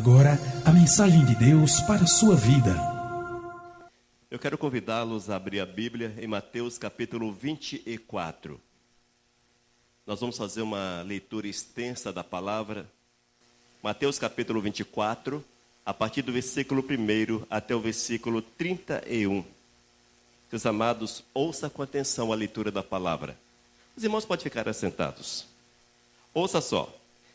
agora a mensagem de Deus para a sua vida. Eu quero convidá-los a abrir a Bíblia em Mateus capítulo 24. Nós vamos fazer uma leitura extensa da palavra. Mateus capítulo 24, a partir do versículo 1 até o versículo 31. Meus amados, ouça com atenção a leitura da palavra. Os irmãos podem ficar assentados. Ouça só.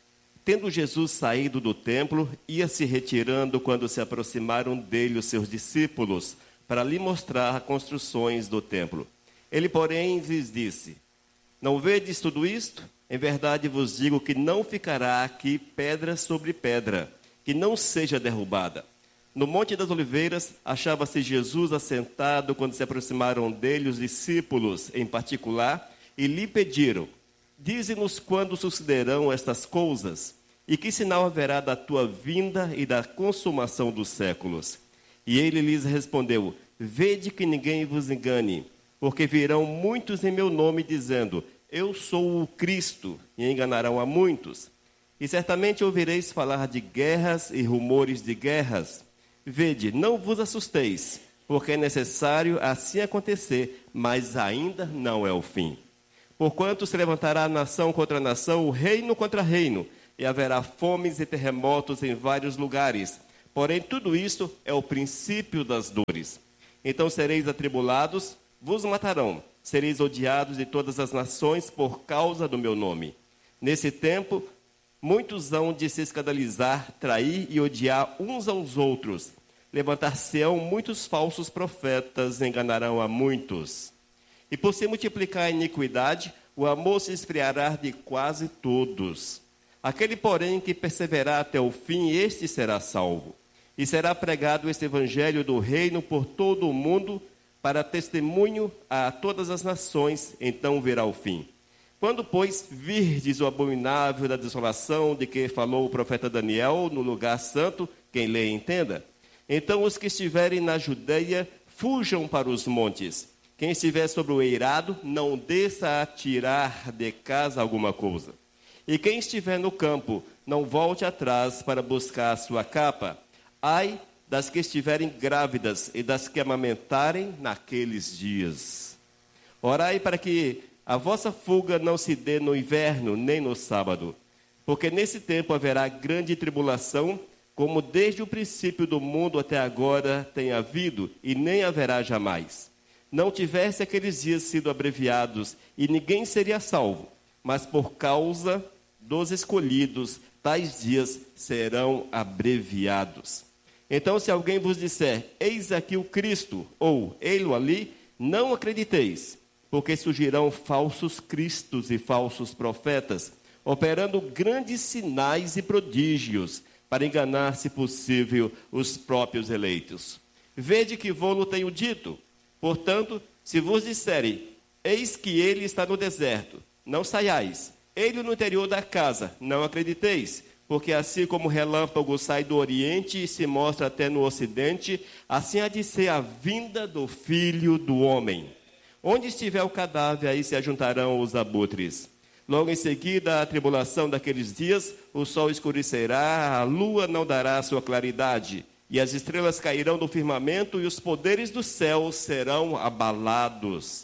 Tendo Jesus saído do templo, ia se retirando quando se aproximaram dele os seus discípulos, para lhe mostrar construções do templo. Ele, porém, lhes disse: não vedes tudo isto? Em verdade vos digo que não ficará aqui pedra sobre pedra, que não seja derrubada. No Monte das Oliveiras, achava-se Jesus assentado quando se aproximaram dele os discípulos, em particular, e lhe pediram: dize-nos quando sucederão estas coisas, e que sinal haverá da tua vinda e da consumação dos séculos? E ele lhes respondeu: vede que ninguém vos engane, porque virão muitos em meu nome dizendo: eu sou o Cristo, e enganarão a muitos. E certamente ouvireis falar de guerras e rumores de guerras. Vede, não vos assusteis, porque é necessário assim acontecer, mas ainda não é o fim. Porquanto se levantará nação contra nação, o reino contra reino, e haverá fomes e terremotos em vários lugares. Porém, tudo isto é o princípio das dores. Então sereis atribulados, vos matarão, sereis odiados de todas as nações por causa do meu nome. Nesse tempo, muitos hão de se escandalizar, trair e odiar uns aos outros. Levantar-se-ão muitos falsos profetas, enganarão a muitos. E por se multiplicar a iniquidade, o amor se esfriará de quase todos. Aquele, porém, que perseverar até o fim, este será salvo. E será pregado este evangelho do reino por todo o mundo, para testemunho a todas as nações, então virá o fim. Quando, pois, virdes o abominável da desolação de que falou o profeta Daniel no lugar santo, quem lê entenda, então os que estiverem na Judeia fujam para os montes. Quem estiver sobre o eirado, não desça a tirar de casa alguma coisa. E quem estiver no campo, não volte atrás para buscar a sua capa. Ai das que estiverem grávidas e das que amamentarem naqueles dias. Orai para que a vossa fuga não se dê no inverno, nem no sábado. Porque nesse tempo haverá grande tribulação, como desde o princípio do mundo até agora tem havido, e nem haverá jamais. Não tivesse aqueles dias sido abreviados, e ninguém seria salvo, mas por causa dos escolhidos, tais dias serão abreviados. Então, se alguém vos disser, eis aqui o Cristo, ou ei-lo ali, não acrediteis, porque surgirão falsos cristos e falsos profetas, operando grandes sinais e prodígios, para enganar, se possível, os próprios eleitos. Vede que vô-lo tenho dito. Portanto, se vos disserem, eis que ele está no deserto, não saiais. Ele no interior da casa, não acrediteis. Porque assim como o relâmpago sai do oriente e se mostra até no ocidente, assim há de ser a vinda do Filho do Homem. Onde estiver o cadáver, aí se ajuntarão os abutres. Logo em seguida, a tribulação daqueles dias, o sol escurecerá, a lua não dará sua claridade, e as estrelas cairão do firmamento, e os poderes do céu serão abalados.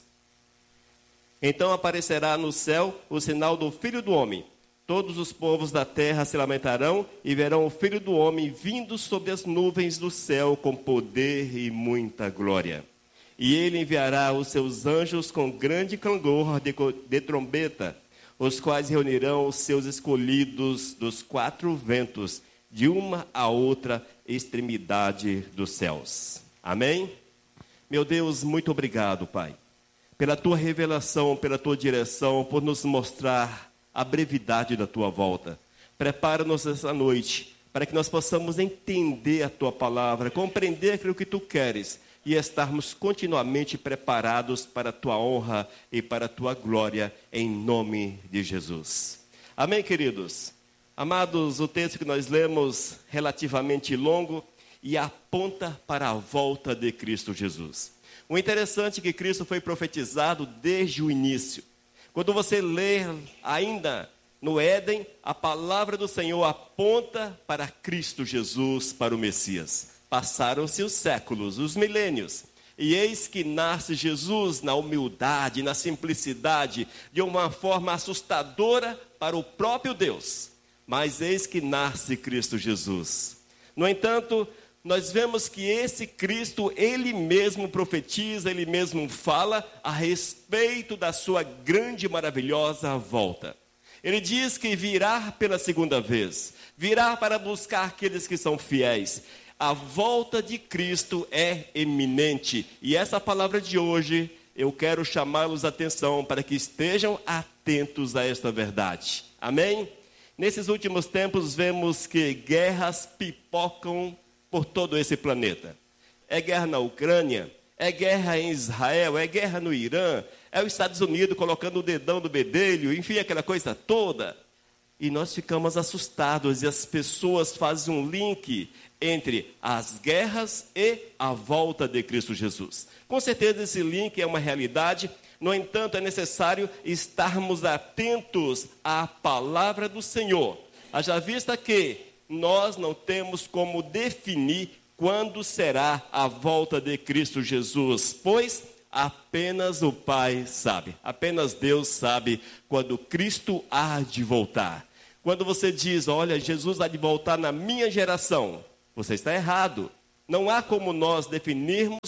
Então aparecerá no céu o sinal do Filho do Homem. Todos os povos da terra se lamentarão e verão o Filho do Homem vindo sobre as nuvens do céu com poder e muita glória. E ele enviará os seus anjos com grande clangor de trombeta, os quais reunirão os seus escolhidos dos quatro ventos, de uma a outra extremidade dos céus. Amém? Meu Deus, muito obrigado, Pai, pela tua revelação, pela tua direção, por nos mostrar a brevidade da tua volta. Prepara-nos essa noite, para que nós possamos entender a tua palavra, compreender aquilo que tu queres, e estarmos continuamente preparados para a tua honra e para a tua glória, em nome de Jesus. Amém, queridos? Amados, o texto que nós lemos, relativamente longo, e aponta para a volta de Cristo Jesus. O interessante é que Cristo foi profetizado desde o início. Quando você lê ainda No Éden, a palavra do Senhor aponta para Cristo Jesus, para o Messias. Passaram-se os séculos, os milênios, e eis que nasce Jesus na humildade, na simplicidade, de uma forma assustadora para o próprio Deus. Mas eis que nasce Cristo Jesus. No entanto, nós vemos que esse Cristo, ele mesmo profetiza, ele mesmo fala a respeito da sua grande e maravilhosa volta. Ele diz que virá pela segunda vez, virá para buscar aqueles que são fiéis. A volta de Cristo é eminente. E essa palavra de hoje, eu quero chamá-los a atenção para que estejam atentos a esta verdade. Amém? Nesses últimos tempos, vemos que guerras pipocam por todo esse planeta. É guerra na Ucrânia, é guerra em Israel, é guerra no Irã, é os Estados Unidos colocando o dedão no bedelho, enfim, aquela coisa toda. E nós ficamos assustados e as pessoas fazem um link entre as guerras e a volta de Cristo Jesus. Com certeza esse link é uma realidade, no entanto é necessário estarmos atentos à palavra do Senhor. Haja vista que nós não temos como definir quando será a volta de Cristo Jesus, pois apenas o Pai sabe, apenas Deus sabe quando Cristo há de voltar. Quando você diz, olha, Jesus há de voltar na minha geração, você está errado. Não há como nós definirmos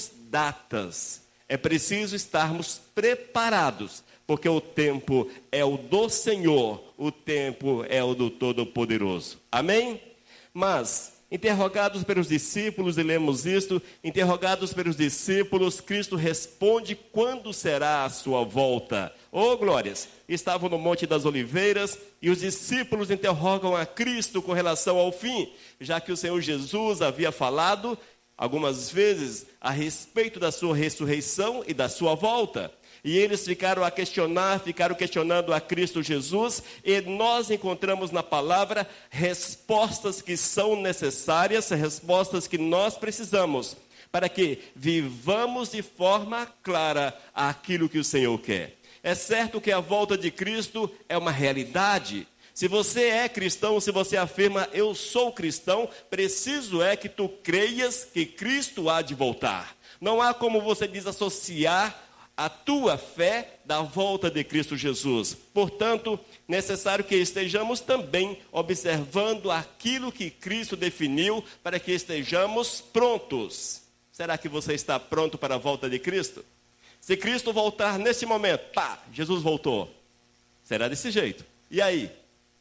datas. É preciso estarmos preparados, porque o tempo é o do Senhor, o tempo é o do Todo-Poderoso. Amém? Mas, interrogados pelos discípulos, e lemos isto, interrogados pelos discípulos, Cristo responde quando será a sua volta. Oh, glórias! Estavam no Monte das Oliveiras e os discípulos interrogam a Cristo com relação ao fim, já que o Senhor Jesus havia falado algumas vezes a respeito da sua ressurreição e da sua volta. E eles ficaram questionando a Cristo Jesus, e nós encontramos na palavra respostas que são necessárias, respostas que nós precisamos, para que vivamos de forma clara aquilo que o Senhor quer. É certo que a volta de Cristo é uma realidade. Se você é cristão, se você afirma, eu sou cristão, preciso é que tu creias que Cristo há de voltar. Não há como você desassociar a tua fé da volta de Cristo Jesus. Portanto, necessário que estejamos também observando aquilo que Cristo definiu para que estejamos prontos. Será que você está pronto para a volta de Cristo? Se Cristo voltar nesse momento, Jesus voltou. Será desse jeito. E aí?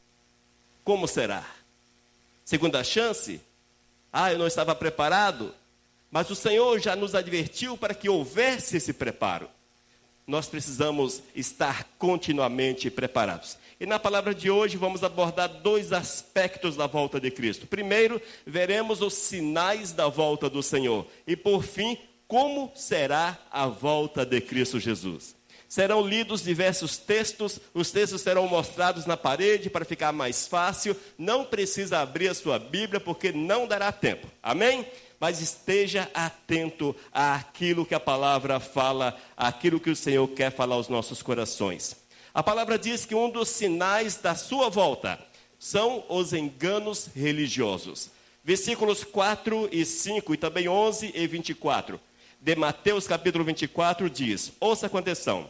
Como será? Segunda chance? Eu não estava preparado. Mas o Senhor já nos advertiu para que houvesse esse preparo. Nós precisamos estar continuamente preparados. E na palavra de hoje vamos abordar 2 aspectos da volta de Cristo. Primeiro, veremos os sinais da volta do Senhor. E por fim, como será a volta de Cristo Jesus. Serão lidos diversos textos, os textos serão mostrados na parede para ficar mais fácil. Não precisa abrir a sua Bíblia porque não dará tempo. Amém? Mas esteja atento àquilo que a palavra fala, àquilo que o Senhor quer falar aos nossos corações. A palavra diz que um dos sinais da sua volta são os enganos religiosos. Versículos 4 e 5 e também 11 e 24. De Mateus capítulo 24 diz, ouça com atenção.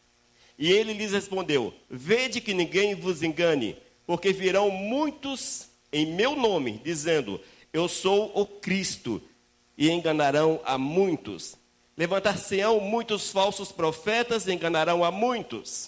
E ele lhes respondeu, vede que ninguém vos engane, porque virão muitos em meu nome, dizendo, eu sou o Cristo, e enganarão a muitos. Levantar-se-ão muitos falsos profetas, e enganarão a muitos.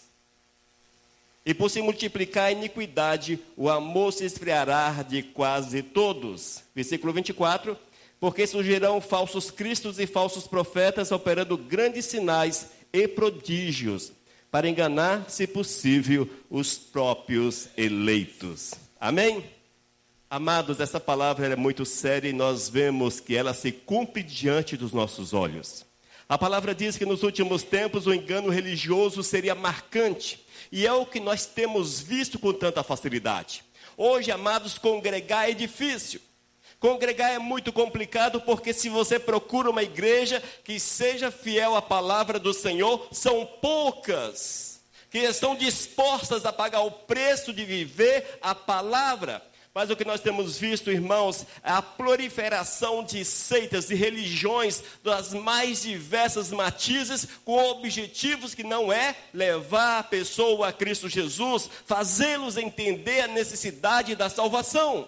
E por se multiplicar a iniquidade, o amor se esfriará de quase todos. Versículo 24. Porque surgirão falsos cristos e falsos profetas, operando grandes sinais e prodígios, para enganar, se possível, os próprios eleitos. Amém? Amados, essa palavra é muito séria e nós vemos que ela se cumpre diante dos nossos olhos. A palavra diz que nos últimos tempos o engano religioso seria marcante. E é o que nós temos visto com tanta facilidade. Hoje, amados, congregar é difícil. Congregar é muito complicado porque se você procura uma igreja que seja fiel à palavra do Senhor, são poucas que estão dispostas a pagar o preço de viver a palavra. Mas o que nós temos visto, irmãos, é a proliferação de seitas e religiões das mais diversas matizes, com objetivos que não é levar a pessoa a Cristo Jesus, fazê-los entender a necessidade da salvação.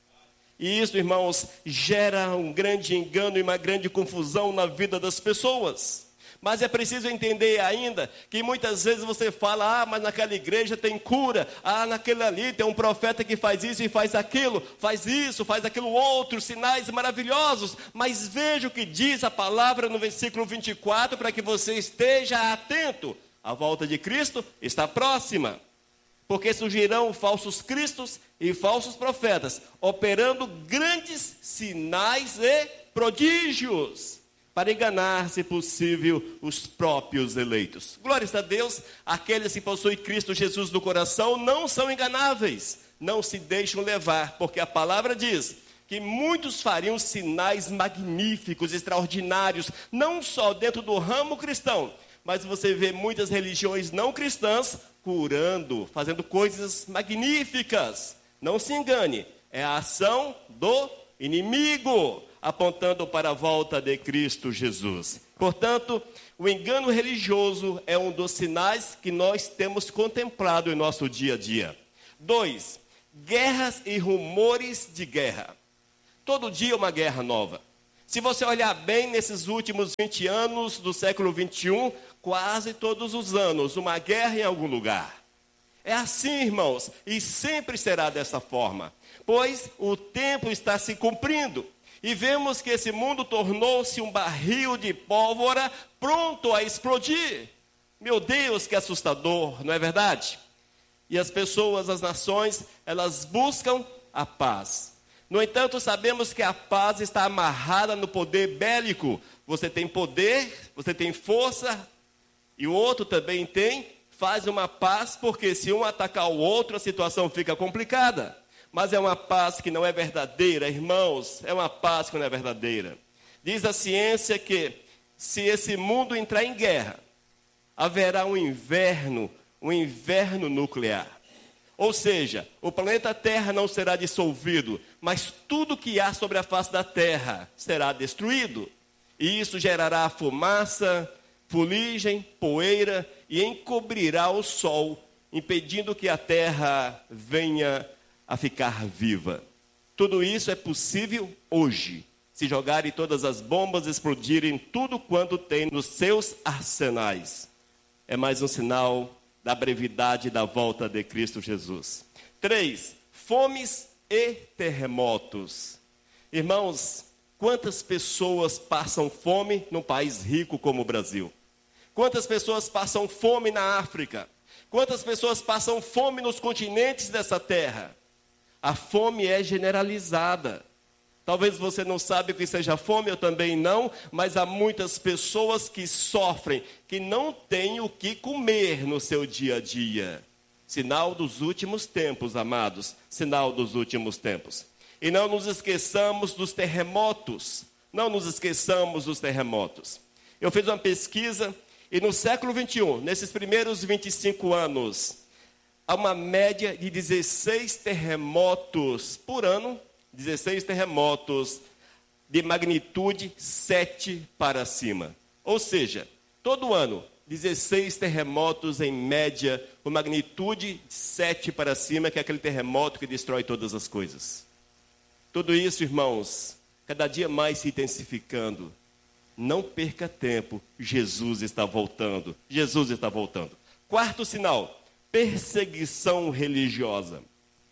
E isso, irmãos, gera um grande engano e uma grande confusão na vida das pessoas. Mas é preciso entender ainda que muitas vezes você fala, mas naquela igreja tem cura, naquele ali tem um profeta que faz isso e faz aquilo, faz isso, faz aquilo outro, sinais maravilhosos. Mas veja o que diz a palavra no versículo 24, para que você esteja atento. A volta de Cristo está próxima, porque surgirão falsos cristos e falsos profetas, operando grandes sinais e prodígios, para enganar, se possível, os próprios eleitos. Glórias a Deus, aqueles que possuem Cristo Jesus no coração não são enganáveis, não se deixam levar, porque a palavra diz que muitos fariam sinais magníficos, extraordinários, não só dentro do ramo cristão, mas você vê muitas religiões não cristãs curando, fazendo coisas magníficas. Não se engane, é a ação do inimigo, apontando para a volta de Cristo Jesus. Portanto, o engano religioso é um dos sinais que nós temos contemplado em nosso dia a dia. 2, guerras e rumores de guerra. Todo dia uma guerra nova. Se você olhar bem nesses últimos 20 anos do século 21, quase todos os anos, uma guerra em algum lugar. É assim, irmãos, e sempre será dessa forma, pois o tempo está se cumprindo. E vemos que esse mundo tornou-se um barril de pólvora pronto a explodir. Meu Deus, que assustador, não é verdade? E as pessoas, as nações, elas buscam a paz. No entanto, sabemos que a paz está amarrada no poder bélico. Você tem poder, você tem força, e o outro também tem. Faz uma paz, porque se um atacar o outro, a situação fica complicada. Mas é uma paz que não é verdadeira, irmãos, é uma paz que não é verdadeira. Diz a ciência que se esse mundo entrar em guerra, haverá um inverno nuclear. Ou seja, o planeta Terra não será dissolvido, mas tudo que há sobre a face da Terra será destruído. E isso gerará fumaça, fuligem, poeira e encobrirá o sol, impedindo que a Terra venha a ficar viva. Tudo isso é possível hoje, se jogarem todas as bombas, explodirem tudo quanto tem nos seus arsenais. É mais um sinal da brevidade da volta de Cristo Jesus. 3, fomes e terremotos. Irmãos, quantas pessoas passam fome num país rico como o Brasil? Quantas pessoas passam fome na África? Quantas pessoas passam fome nos continentes dessa terra? A fome é generalizada. Talvez você não saiba o que seja fome, eu também não, mas há muitas pessoas que sofrem, que não têm o que comer no seu dia a dia. Sinal dos últimos tempos, amados, sinal dos últimos tempos. E não nos esqueçamos dos terremotos, não nos esqueçamos dos terremotos. Eu fiz uma pesquisa e no século 21, nesses primeiros 25 anos, há uma média de 16 terremotos por ano, 16 terremotos de magnitude 7 para cima. Ou seja, todo ano, 16 terremotos em média, com magnitude 7 para cima, que é aquele terremoto que destrói todas as coisas. Tudo isso, irmãos, cada dia mais se intensificando. Não perca tempo, Jesus está voltando. Jesus está voltando. Quarto sinal, perseguição religiosa.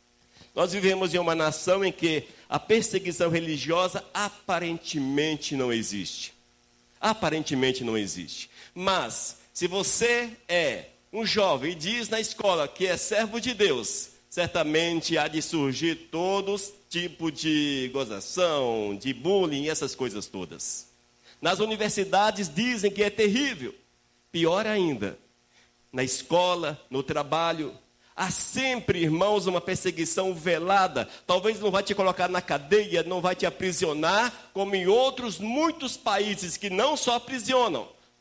Nós vivemos em uma nação em que a perseguição religiosa aparentemente não existe. Aparentemente não existe. Mas, se você é um jovem e diz na escola que é servo de Deus, certamente há de surgir todos tipos de gozação, de bullying e essas coisas todas. Nas universidades dizem que é terrível. Pior ainda, na escola, no trabalho, há sempre, irmãos, uma perseguição velada. Talvez não vai te colocar na cadeia, não vai te aprisionar, como em outros muitos países que não só aprisionam,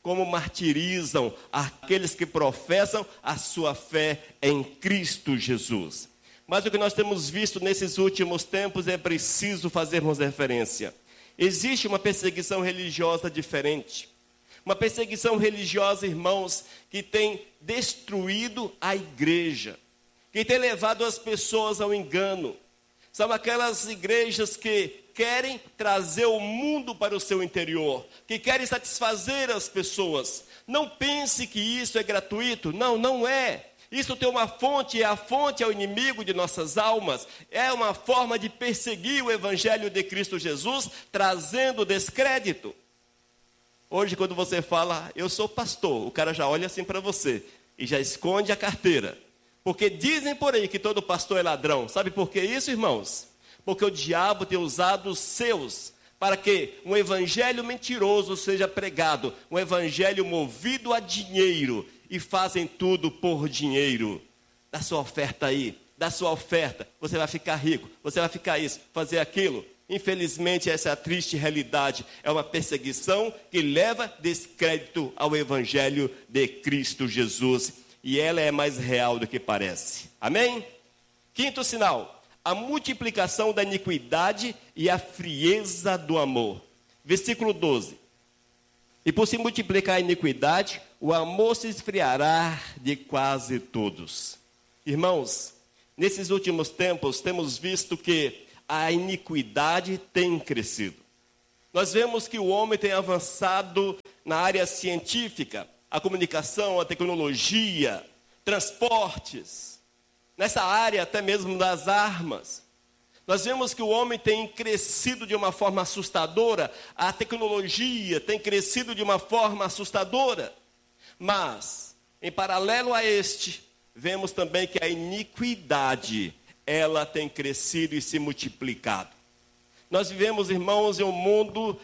como martirizam aqueles que professam a sua fé em Cristo Jesus. Mas o que nós temos visto nesses últimos tempos é preciso fazermos referência. Existe uma perseguição religiosa diferente. Uma perseguição religiosa, irmãos, que tem destruído a igreja, que tem levado as pessoas ao engano. São aquelas igrejas que querem trazer o mundo para o seu interior, que querem satisfazer as pessoas. Não pense que isso é gratuito. Não, não é. Isso tem uma fonte, a fonte é o inimigo de nossas almas. É uma forma de perseguir o evangelho de Cristo Jesus, trazendo descrédito. Hoje, quando você fala, eu sou pastor, o cara já olha assim para você e já esconde a carteira. Porque dizem por aí que todo pastor é ladrão. Sabe por que isso, irmãos? Porque o diabo tem usado os seus para que um evangelho mentiroso seja pregado, um evangelho movido a dinheiro, e fazem tudo por dinheiro. Dá sua oferta aí, dá sua oferta, você vai ficar rico, você vai ficar isso, fazer aquilo. Infelizmente, essa é a triste realidade. É uma perseguição que leva descrédito ao evangelho de Cristo Jesus. E ela é mais real do que parece. Amém? Quinto sinal, a multiplicação da iniquidade e a frieza do amor. Versículo 12. E por se multiplicar a iniquidade, o amor se esfriará de quase todos. Irmãos, nesses últimos tempos temos visto que a iniquidade tem crescido. Nós vemos que o homem tem avançado na área científica, a comunicação, a tecnologia, transportes, nessa área até mesmo das armas. Nós vemos que o homem tem crescido de uma forma assustadora, a tecnologia tem crescido de uma forma assustadora. Mas, em paralelo a este, vemos também que a iniquidade, ela tem crescido e se multiplicado. Nós vivemos, irmãos, em um mundo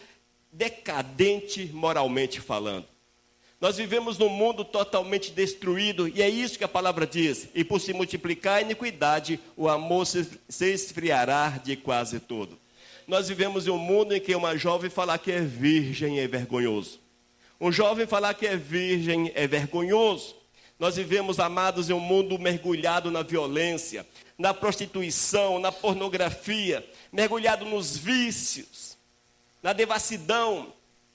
decadente moralmente falando. Nós vivemos num mundo totalmente destruído, e é isso que a palavra diz. E por se multiplicar a iniquidade, o amor se esfriará de quase todo. Nós vivemos em um mundo em que uma jovem falar que é virgem é vergonhoso. Um jovem falar que é virgem é vergonhoso. Nós vivemos, amados, em um mundo mergulhado na violência, na prostituição, na pornografia, mergulhado nos vícios, na devassidão,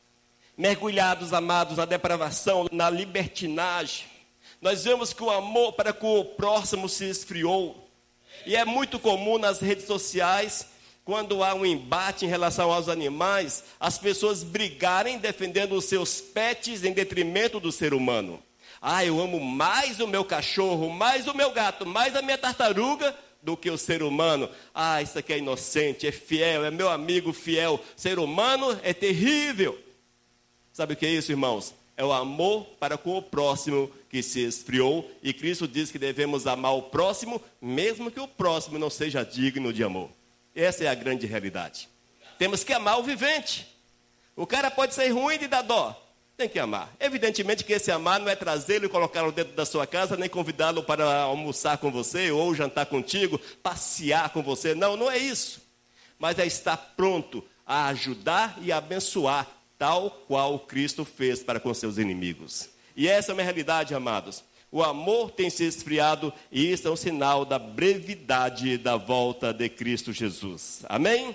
mergulhados, amados, na depravação, na libertinagem. Nós vemos que o amor para com o próximo se esfriou. E é muito comum nas redes sociais, quando há um embate em relação aos animais, as pessoas brigarem defendendo os seus pets em detrimento do ser humano. Ah, eu amo mais o meu cachorro, mais o meu gato, mais a minha tartaruga do que o ser humano. Ah, isso aqui é inocente, é fiel, é meu amigo fiel. Ser humano é terrível. Sabe o que é isso, irmãos? É o amor para com o próximo que se esfriou. E Cristo diz que devemos amar o próximo, mesmo que o próximo não seja digno de amor. Essa é a grande realidade. Temos que amar o vivente. O cara pode ser ruim de dar dó. Tem que amar. Evidentemente que esse amar não é trazê-lo e colocá-lo dentro da sua casa, nem convidá-lo para almoçar com você, ou jantar contigo, passear com você. Não, não é isso. Mas é estar pronto a ajudar e abençoar, tal qual Cristo fez para com seus inimigos. E essa é uma realidade, amados. O amor tem se esfriado e isso é um sinal da brevidade da volta de Cristo Jesus. Amém?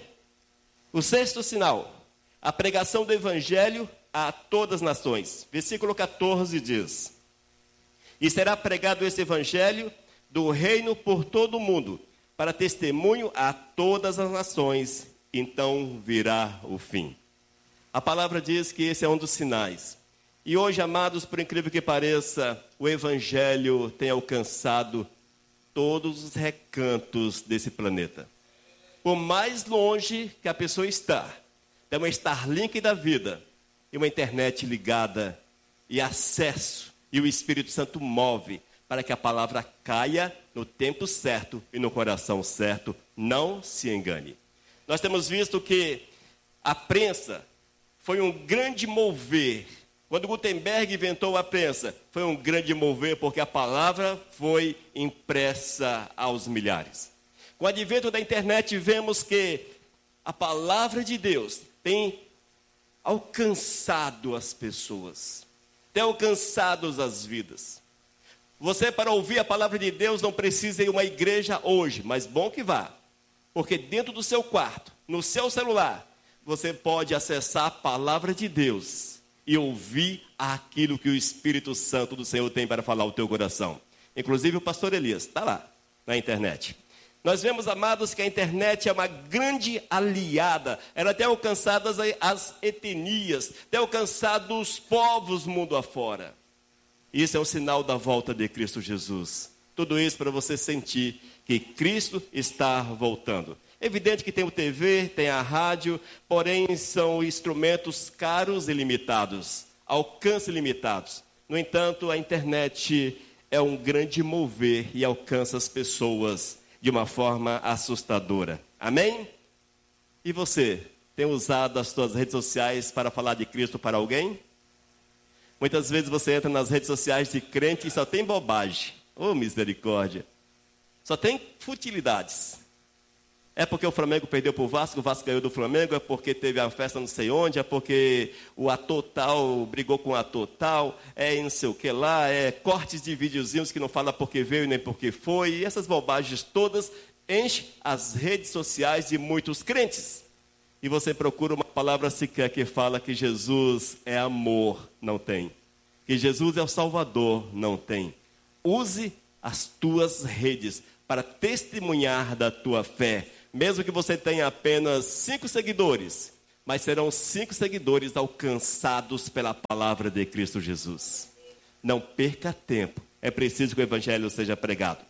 O sexto sinal, a pregação do evangelho a todas as nações. Versículo 14 diz: e será pregado esse evangelho do reino por todo o mundo, para testemunho a todas as nações, então virá o fim. A palavra diz que esse é um dos sinais. E hoje, amados, por incrível que pareça, o evangelho tem alcançado todos os recantos desse planeta. Por mais longe que a pessoa está, tem uma Starlink da vida, e uma internet ligada, e acesso, e o Espírito Santo move, para que a palavra caia no tempo certo e no coração certo. Não se engane. Nós temos visto que a prensa foi um grande mover. Quando Gutenberg inventou a prensa, foi um grande mover, porque a palavra foi impressa aos milhares. Com o advento da internet, vemos que a palavra de Deus tem alcançado as pessoas. tem alcançado as vidas. Você, para ouvir a palavra de Deus, não precisa ir a uma igreja hoje, mas bom que vá. Porque dentro do seu quarto, no seu celular, você pode acessar a palavra de Deus e ouvir aquilo que o Espírito Santo do Senhor tem para falar ao teu coração. Inclusive o pastor Elias está lá na internet. Nós vemos, amados, que a internet é uma grande aliada. Ela tem alcançado as etnias, tem alcançado os povos mundo afora. Isso é um sinal da volta de Cristo Jesus. Tudo isso para você sentir que Cristo está voltando. É evidente que tem o TV, tem a rádio, porém são instrumentos caros e limitados, alcance limitados. No entanto, a internet é um grande mover e alcança as pessoas de uma forma assustadora. Amém? E você, tem usado as suas redes sociais para falar de Cristo para alguém? Muitas vezes você entra nas redes sociais de crente e só tem bobagem. Oh, misericórdia. Só tem futilidades. É porque o Flamengo perdeu para o Vasco ganhou do Flamengo, é porque teve uma festa não sei onde, é porque o ator tal brigou com o ator tal, é não sei o que lá, é cortes de videozinhos que não fala porque veio nem porque foi, e essas bobagens todas enchem as redes sociais de muitos crentes. E você procura uma palavra sequer que fala que Jesus é amor, não tem. Que Jesus é o Salvador, não tem. Use as tuas redes para testemunhar da tua fé. Mesmo que você tenha apenas 5 seguidores, mas serão 5 seguidores alcançados pela palavra de Cristo Jesus. Não perca tempo, é preciso que o evangelho seja pregado.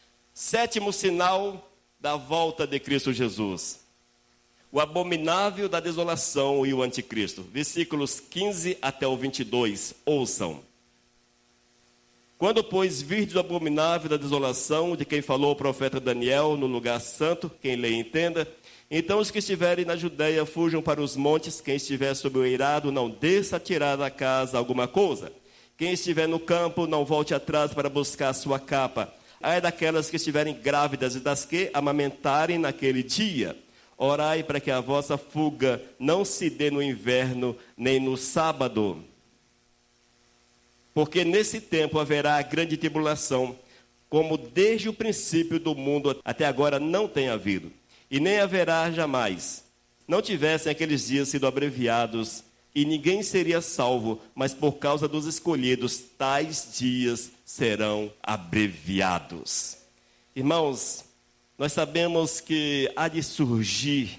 7º sinal da volta de Cristo Jesus. O abominável da desolação e o anticristo. Versículos 15 até o 22, ouçam. Quando, pois, virdes o abominável da desolação, de quem falou o profeta Daniel no lugar santo, quem lê entenda, então os que estiverem na Judeia fujam para os montes, quem estiver sob o eirado não desça a tirar da casa alguma coisa. Quem estiver no campo não volte atrás para buscar a sua capa. Ai daquelas que estiverem grávidas e das que amamentarem naquele dia. Orai para que a vossa fuga não se dê no inverno nem no sábado. Porque nesse tempo haverá grande tribulação, como desde o princípio do mundo até agora não tem havido, e nem haverá jamais. Não tivessem aqueles dias sido abreviados, e ninguém seria salvo, mas por causa dos escolhidos, tais dias serão abreviados. Irmãos, nós sabemos que há de surgir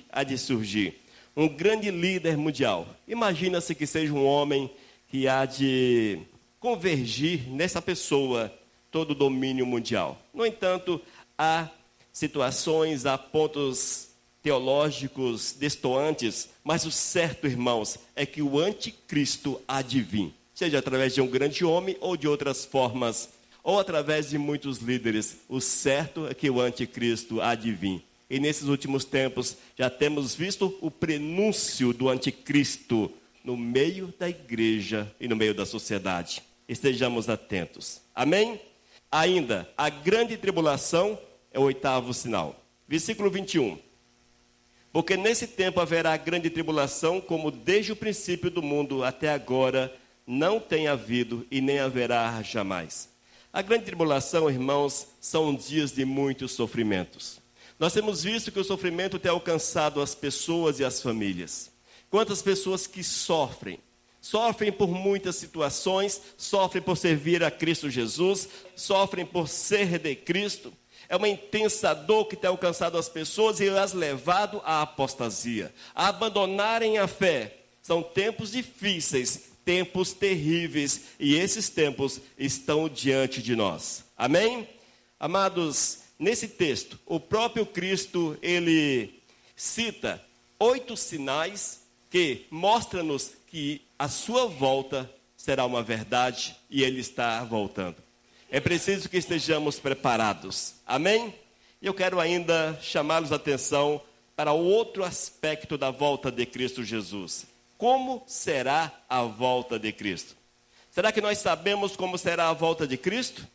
um grande líder mundial. Imagina-se que seja um homem que há de convergir nessa pessoa todo o domínio mundial. No entanto, há situações, há pontos teológicos destoantes, mas o certo, irmãos, é que o anticristo há de vir, seja através de um grande homem ou de outras formas, ou através de muitos líderes. O certo é que o anticristo há de vir. E nesses últimos tempos já temos visto o prenúncio do anticristo no meio da igreja e no meio da sociedade. Estejamos atentos. Amém? Ainda, a grande tribulação é o 8º sinal. Versículo 21. Porque nesse tempo haverá grande tribulação, como desde o princípio do mundo até agora não tem havido e nem haverá jamais. A grande tribulação, irmãos, são dias de muitos sofrimentos. Nós temos visto que o sofrimento tem alcançado as pessoas e as famílias. Quantas pessoas que sofrem por muitas situações, sofrem por servir a Cristo Jesus, sofrem por ser de Cristo. É uma intensa dor que tem alcançado as pessoas e as levado à apostasia, a abandonarem a fé. São tempos difíceis, tempos terríveis, e esses tempos estão diante de nós. Amém? Amados, nesse texto, o próprio Cristo, ele cita 8 sinais que mostram-nos que a sua volta será uma verdade e ele está voltando. É preciso que estejamos preparados. Amém? E eu quero ainda chamá-los a atenção para outro aspecto da volta de Cristo Jesus. Como será a volta de Cristo? Será que nós sabemos como será a volta de Cristo?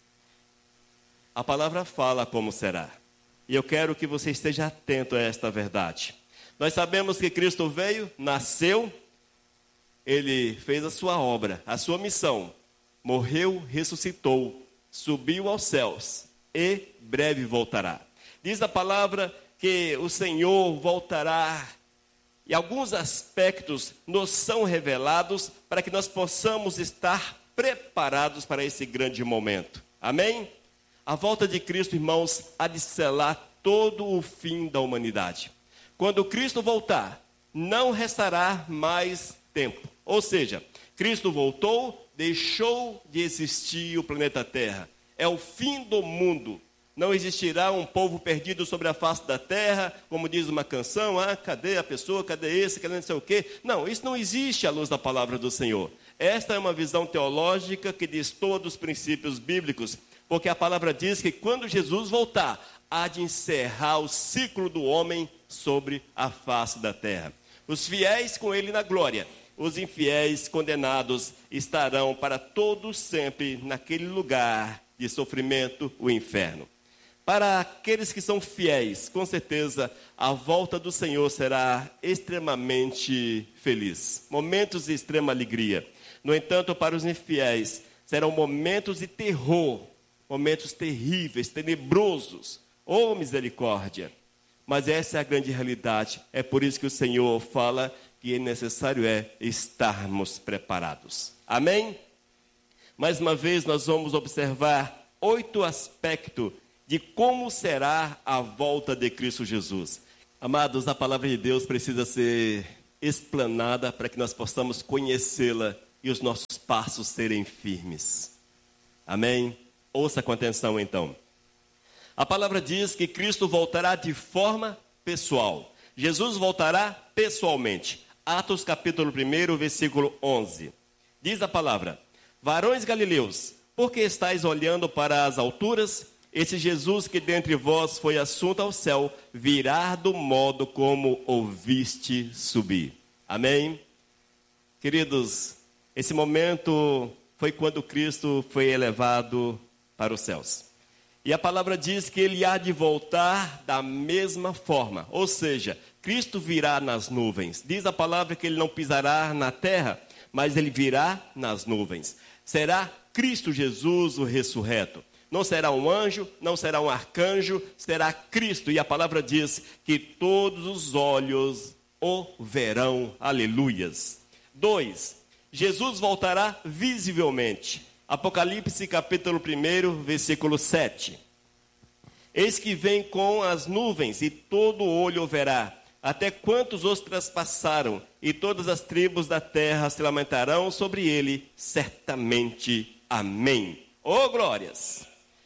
A palavra fala como será. E eu quero que você esteja atento a esta verdade. Nós sabemos que Cristo veio, nasceu, ele fez a sua obra, a sua missão. morreu, ressuscitou, subiu aos céus e breve voltará. Diz a palavra que o Senhor voltará e alguns aspectos nos são revelados para que nós possamos estar preparados para esse grande momento. Amém? A volta de Cristo, irmãos, há de selar todo o fim da humanidade. Quando Cristo voltar, não restará mais tempo. Ou seja, Cristo voltou, deixou de existir o planeta Terra. É o fim do mundo. Não existirá um povo perdido sobre a face da terra, como diz uma canção, cadê a pessoa, cadê esse, cadê não sei o quê. Não, isso não existe à luz da palavra do Senhor. Esta é uma visão teológica que destoa dos princípios bíblicos, porque a palavra diz que quando Jesus voltar, há de encerrar o ciclo do homem sobre a face da terra. Os fiéis com ele na glória, os infiéis condenados estarão para todos sempre naquele lugar de sofrimento, o inferno. Para aqueles que são fiéis, com certeza, a volta do Senhor será extremamente feliz. Momentos de extrema alegria. No entanto, para os infiéis, serão momentos de terror, momentos terríveis, tenebrosos. Oh, misericórdia! Mas essa é a grande realidade. É por isso que o Senhor fala que é necessário estarmos preparados. Amém? Mais uma vez, nós vamos observar 8 aspectos de como será a volta de Cristo Jesus. Amados, a palavra de Deus precisa ser explanada para que nós possamos conhecê-la e os nossos passos serem firmes. Amém? Ouça com atenção então. A palavra diz que Cristo voltará de forma pessoal. Jesus voltará pessoalmente. Atos capítulo 1, versículo 11. Diz a palavra: varões galileus, por que estáis olhando para as alturas? Esse Jesus que dentre vós foi assunto ao céu, virá do modo como ouviste subir. Amém? Queridos, esse momento foi quando Cristo foi elevado para os céus. E a palavra diz que ele há de voltar da mesma forma. Ou seja, Cristo virá nas nuvens. Diz a palavra que ele não pisará na terra, mas ele virá nas nuvens. Será Cristo Jesus o ressurreto. Não será um anjo, não será um arcanjo, será Cristo. E a palavra diz que todos os olhos o verão. Aleluias. 2. Jesus voltará visivelmente. Apocalipse capítulo 1, versículo 7. Eis que vem com as nuvens e todo olho o verá. Até quantos os traspassaram, e todas as tribos da terra se lamentarão sobre ele, certamente. Amém. Oh, glórias!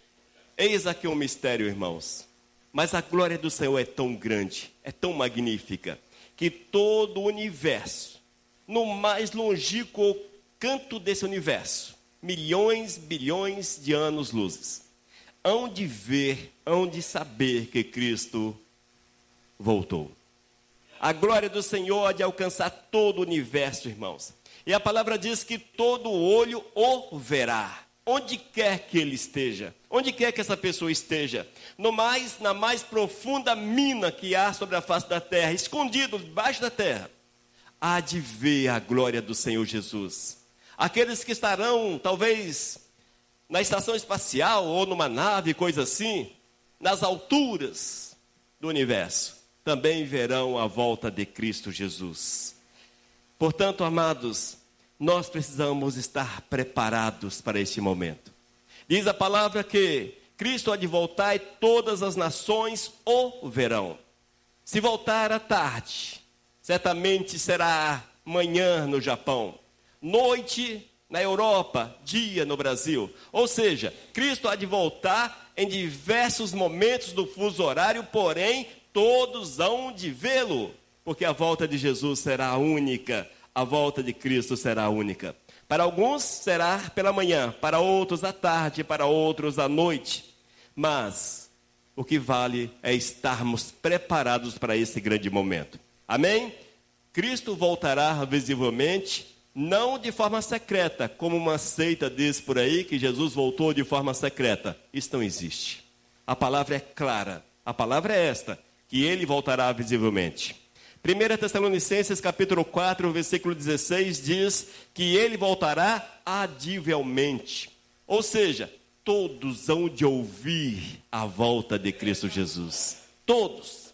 Eis aqui um mistério, irmãos. Mas a glória do Senhor é tão grande, é tão magnífica, que todo o universo, no mais longínquo canto desse universo, milhões, bilhões de anos-luzes, hão de ver, hão de saber que Cristo voltou. A glória do Senhor há de alcançar todo o universo, irmãos. E a palavra diz que todo olho o verá. Onde quer que ele esteja, onde quer que essa pessoa esteja, na mais profunda mina que há sobre a face da terra, escondido debaixo da terra, há de ver a glória do Senhor Jesus. Aqueles que estarão, talvez, na estação espacial ou numa nave, coisa assim, nas alturas do universo, também verão a volta de Cristo Jesus. Portanto, amados, nós precisamos estar preparados para este momento. Diz a palavra que Cristo há de voltar e todas as nações o verão. Se voltar à tarde, certamente será manhã no Japão, noite na Europa, dia no Brasil. Ou seja, Cristo há de voltar em diversos momentos do fuso horário, porém, todos hão de vê-lo, porque a volta de Jesus será única. A volta de Cristo será única. Para alguns será pela manhã, para outros à tarde, para outros à noite. Mas o que vale é estarmos preparados para esse grande momento. Amém? Cristo voltará visivelmente, não de forma secreta, como uma seita diz por aí, que Jesus voltou de forma secreta. Isso não existe. A palavra é clara. A palavra é esta, que ele voltará visivelmente. 1 Tessalonicenses capítulo 4, versículo 16, diz que ele voltará adivelmente. Ou seja, todos hão de ouvir a volta de Cristo Jesus. Todos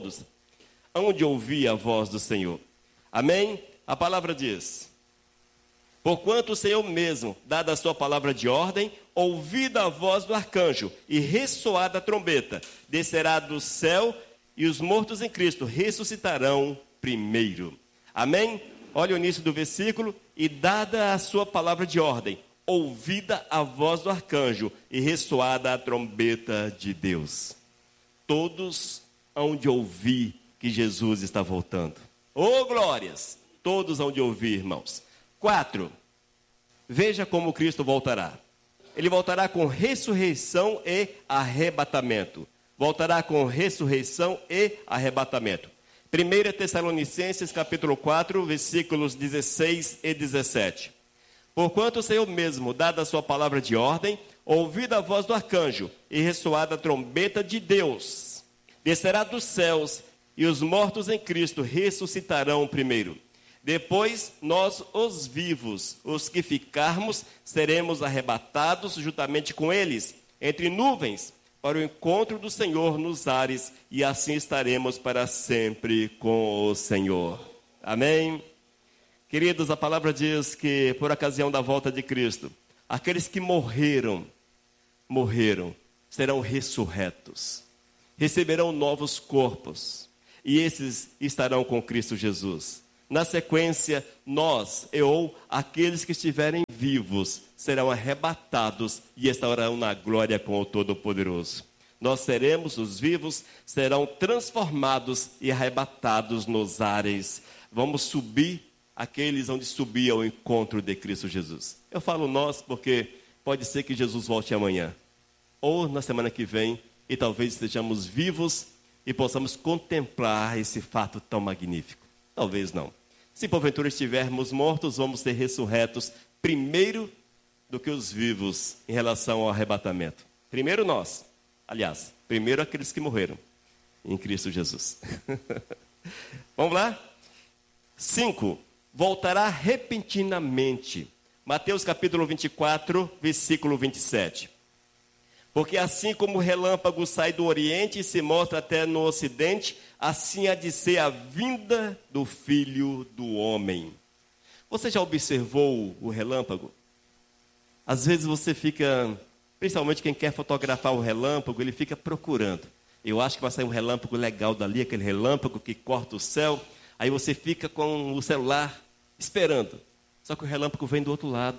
hão de ouvir a voz do Senhor. Amém? A palavra diz: porquanto o Senhor mesmo, dada a sua palavra de ordem, ouvida a voz do arcanjo e ressoada a trombeta, descerá do céu e os mortos em Cristo ressuscitarão primeiro. Amém? Olha o início do versículo. E dada a sua palavra de ordem, ouvida a voz do arcanjo e ressoada a trombeta de Deus. Todos hão de ouvir que Jesus está voltando. Oh, glórias! Todos hão de ouvir, irmãos. 4. Veja como Cristo voltará. Ele voltará com ressurreição e arrebatamento. Voltará com ressurreição e arrebatamento. 1 Tessalonicenses capítulo 4, versículos 16 e 17. Porquanto o Senhor mesmo, dada a sua palavra de ordem, ouvida a voz do arcanjo e ressoada a trombeta de Deus, descerá dos céus e os mortos em Cristo ressuscitarão primeiro. Depois, nós, os vivos, os que ficarmos, seremos arrebatados juntamente com eles, entre nuvens, para o encontro do Senhor nos ares, e assim estaremos para sempre com o Senhor. Amém? Queridos, a palavra diz que, por ocasião da volta de Cristo, aqueles que morreram, serão ressurretos, receberão novos corpos, e esses estarão com Cristo Jesus. Na sequência, nós, ou aqueles que estiverem vivos, serão arrebatados e estarão na glória com o Todo-Poderoso. Nós seremos, os vivos, serão transformados e arrebatados nos ares. Vamos subir, aqueles onde subir ao encontro de Cristo Jesus. Eu falo nós porque pode ser que Jesus volte amanhã, ou na semana que vem, e talvez estejamos vivos e possamos contemplar esse fato tão magnífico. Talvez não. Se porventura estivermos mortos, vamos ser ressurretos primeiro do que os vivos em relação ao arrebatamento. Primeiro nós, aliás, primeiro aqueles que morreram em Cristo Jesus. Vamos lá? 5. Voltará repentinamente. Mateus capítulo 24, versículo 27. Porque assim como o relâmpago sai do oriente e se mostra até no ocidente, assim há de ser a vinda do Filho do Homem. Você já observou o relâmpago? Às vezes você fica, principalmente quem quer fotografar o relâmpago, ele fica procurando. Eu acho que vai sair um relâmpago legal dali, aquele relâmpago que corta o céu. Aí você fica com o celular esperando. Só que o relâmpago vem do outro lado.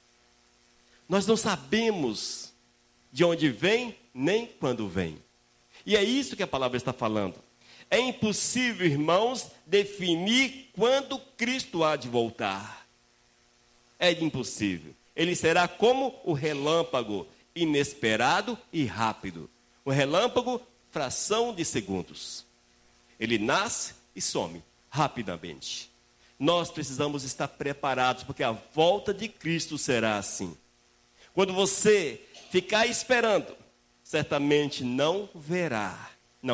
Nós não sabemos de onde vem, nem quando vem. E é isso que a palavra está falando. É impossível, irmãos, definir quando Cristo há de voltar. É impossível. Ele será como o relâmpago, inesperado e rápido. O relâmpago, fração de segundos. Ele nasce e some rapidamente. Nós precisamos estar preparados, porque a volta de Cristo será assim. Quando você ficar esperando, certamente não verá.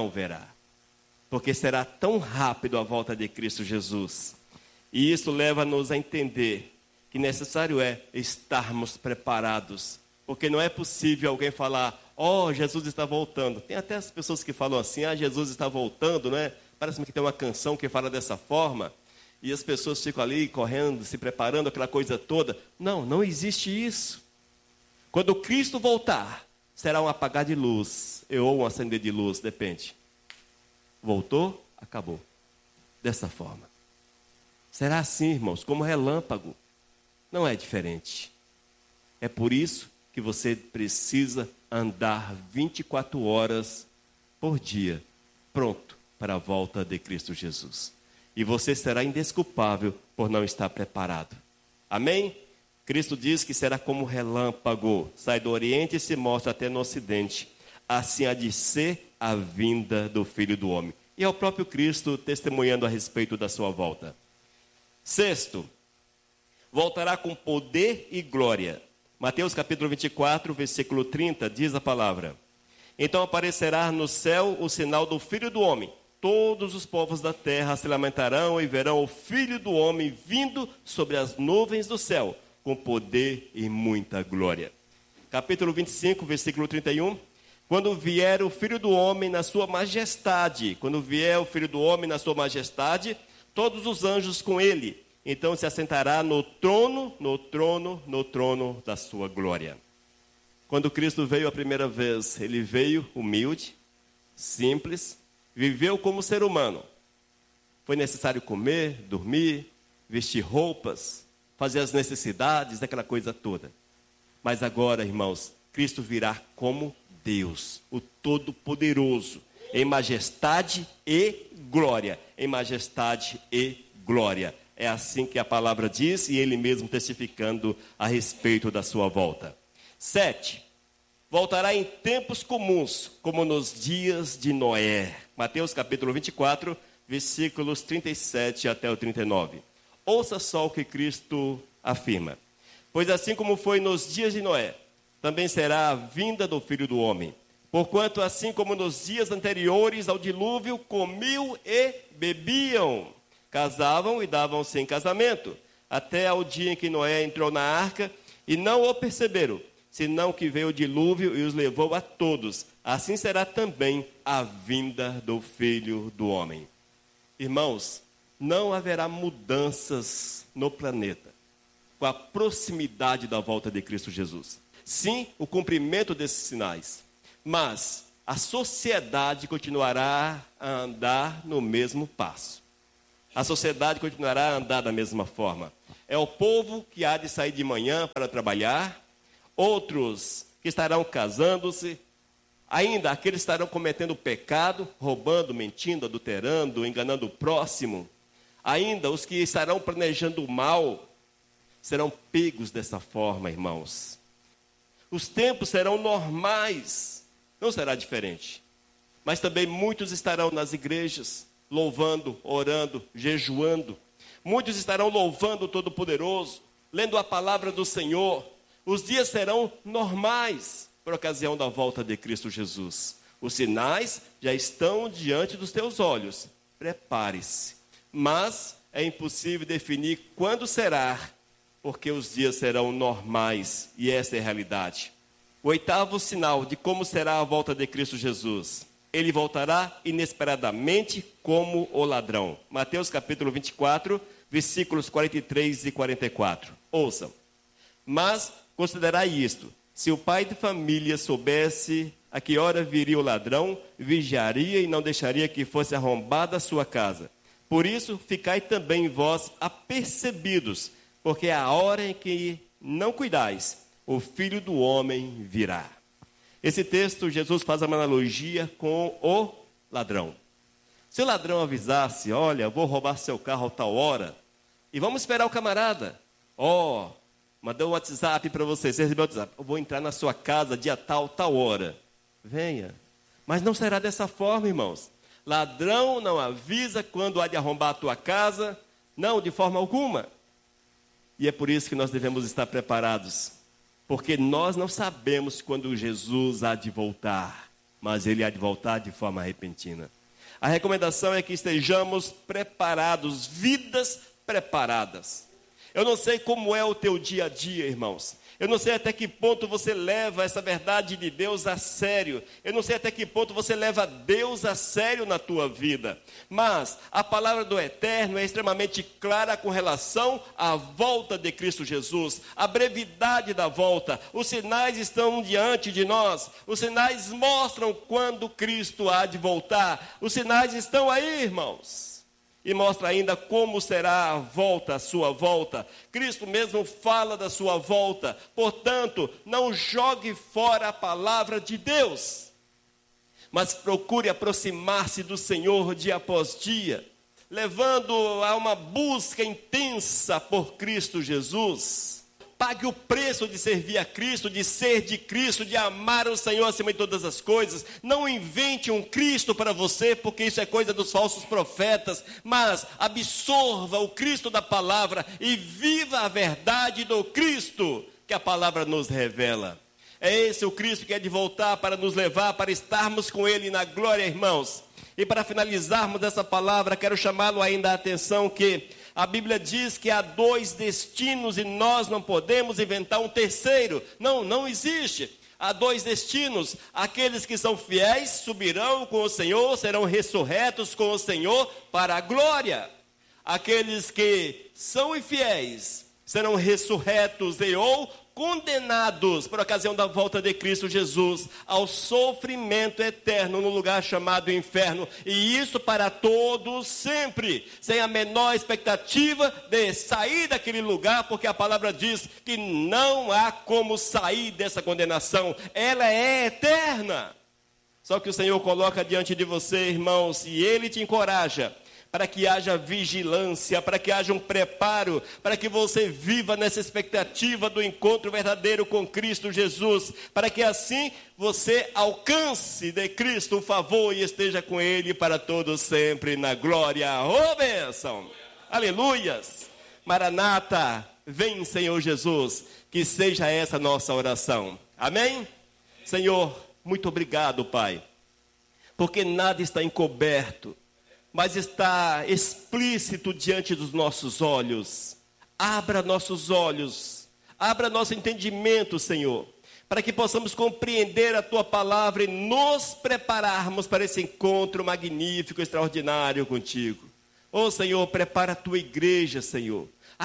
Porque será tão rápido a volta de Cristo Jesus. E isso leva-nos a entender que necessário é estarmos preparados. Porque não é possível alguém falar, Jesus está voltando. Tem até as pessoas que falam assim, Jesus está voltando, né? Parece que tem uma canção que fala dessa forma. E as pessoas ficam ali correndo, se preparando, aquela coisa toda. Não existe isso. Quando Cristo voltar, será um apagar de luz, ou um acender de luz, depende. Voltou, acabou. Dessa forma. Será assim, irmãos, como relâmpago. Não é diferente. É por isso que você precisa andar 24 horas por dia, pronto para a volta de Cristo Jesus. E você será indesculpável por não estar preparado. Amém? Cristo diz que será como relâmpago, sai do oriente e se mostra até no ocidente. Assim há de ser a vinda do Filho do Homem. E é o próprio Cristo testemunhando a respeito da sua volta. 6. Voltará com poder e glória. Mateus capítulo 24, versículo 30, diz a palavra. Então aparecerá no céu o sinal do Filho do Homem, todos os povos da terra se lamentarão e verão o Filho do Homem vindo sobre as nuvens do céu, com poder e muita glória. Capítulo 25, versículo 31. Quando vier o Filho do Homem na sua majestade, todos os anjos com ele, então se assentará no trono da sua glória. Quando Cristo veio a primeira vez, ele veio humilde, simples, viveu como ser humano. Foi necessário comer, dormir, vestir roupas, fazer as necessidades, aquela coisa toda. Mas agora, irmãos, Cristo virá como Deus, o Todo-Poderoso, em majestade e glória. Em majestade e glória. É assim que a palavra diz, e ele mesmo testificando a respeito da sua volta. 7. Voltará em tempos comuns, como nos dias de Noé. Mateus capítulo 24, versículos 37 até o 39. Ouça só o que Cristo afirma. Pois assim como foi nos dias de Noé, também será a vinda do Filho do Homem. Porquanto assim como nos dias anteriores ao dilúvio, comiam e bebiam, casavam e davam-se em casamento, até ao dia em que Noé entrou na arca, e não o perceberam, senão que veio o dilúvio e os levou a todos. Assim será também a vinda do Filho do Homem. Irmãos, não haverá mudanças no planeta com a proximidade da volta de Cristo Jesus. Sim, o cumprimento desses sinais, mas a sociedade continuará a andar no mesmo passo. A sociedade continuará a andar da mesma forma. É o povo que há de sair de manhã para trabalhar, outros que estarão casando-se, ainda aqueles que estarão cometendo pecado, roubando, mentindo, adulterando, enganando o próximo. Ainda os que estarão planejando o mal serão pegos dessa forma, irmãos. Os tempos serão normais, não será diferente. Mas também muitos estarão nas igrejas, louvando, orando, jejuando. Muitos estarão louvando o Todo-Poderoso, lendo a palavra do Senhor. Os dias serão normais por ocasião da volta de Cristo Jesus. Os sinais já estão diante dos teus olhos. Prepare-se. Mas é impossível definir quando será, porque os dias serão normais, e essa é a realidade. O 8º sinal de como será a volta de Cristo Jesus. Ele voltará inesperadamente como o ladrão. Mateus capítulo 24, versículos 43 e 44. Ouçam. Mas considerai isto: se o pai de família soubesse a que hora viria o ladrão, vigiaria e não deixaria que fosse arrombada a sua casa. Por isso, ficai também vós apercebidos, porque a hora em que não cuidais, o Filho do Homem virá. Esse texto, Jesus faz uma analogia com o ladrão. Se o ladrão avisasse, olha, vou roubar seu carro a tal hora, e vamos esperar o camarada. Mandei um WhatsApp para você recebeu o WhatsApp. Eu vou entrar na sua casa dia tal hora. Venha. Mas não será dessa forma, irmãos. Ladrão não avisa quando há de arrombar a tua casa. Não, de forma alguma. E é por isso que nós devemos estar preparados. Porque nós não sabemos quando Jesus há de voltar. Mas ele há de voltar de forma repentina. A recomendação é que estejamos preparados, vidas preparadas. Eu não sei como é o teu dia a dia, irmãos. Eu não sei até que ponto você leva essa verdade de Deus a sério. Eu não sei até que ponto você leva Deus a sério na tua vida. Mas a palavra do Eterno é extremamente clara com relação à volta de Cristo Jesus. A brevidade da volta. Os sinais estão diante de nós. Os sinais mostram quando Cristo há de voltar. Os sinais estão aí, irmãos. E mostra ainda como será a volta, a sua volta. Cristo mesmo fala da sua volta. Portanto, não jogue fora a palavra de Deus. Mas procure aproximar-se do Senhor dia após dia. Levando a uma busca intensa por Cristo Jesus. Pague o preço de servir a Cristo, de ser de Cristo, de amar o Senhor acima de todas as coisas. Não invente um Cristo para você, porque isso é coisa dos falsos profetas. Mas absorva o Cristo da palavra e viva a verdade do Cristo que a palavra nos revela. É esse o Cristo que é de voltar para nos levar, para estarmos com Ele na glória, irmãos. E para finalizarmos essa palavra, quero chamá-lo ainda a atenção que a Bíblia diz que há 2 destinos e nós não podemos inventar um terceiro. Não existe. Há 2 destinos. Aqueles que são fiéis subirão com o Senhor, serão ressurretos com o Senhor para a glória. Aqueles que são infiéis serão ressurretos ou condenados por ocasião da volta de Cristo Jesus ao sofrimento eterno no lugar chamado inferno, e isso para todos sempre, sem a menor expectativa de sair daquele lugar, porque a palavra diz que não há como sair dessa condenação, ela é eterna. Só que o Senhor coloca diante de você, irmãos, e Ele te encoraja para que haja vigilância, para que haja um preparo, para que você viva nessa expectativa do encontro verdadeiro com Cristo Jesus, para que assim você alcance de Cristo o favor e esteja com Ele para todos sempre na glória. Oh, bênção! Aleluias! Maranata, vem, Senhor Jesus, que seja essa nossa oração. Amém? Senhor, muito obrigado, Pai, porque nada está encoberto, mas está explícito diante dos nossos olhos. Abra nossos olhos, abra nosso entendimento, Senhor, para que possamos compreender a Tua palavra e nos prepararmos para esse encontro magnífico, extraordinário contigo. Oh, Senhor, prepara a Tua igreja, Senhor.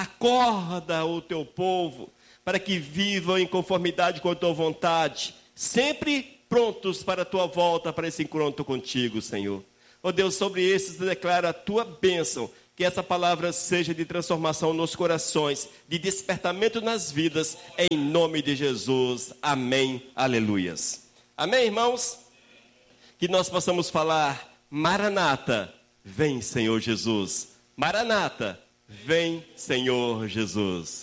Acorda o Teu povo, para que vivam em conformidade com a Tua vontade, sempre prontos para a Tua volta, para esse encontro contigo, Senhor. Oh Deus, sobre esses declara a Tua bênção, que essa palavra seja de transformação nos corações, de despertamento nas vidas, em nome de Jesus. Amém, aleluias. Amém, irmãos? Que nós possamos falar, Maranata, vem Senhor Jesus. Maranata, vem Senhor Jesus.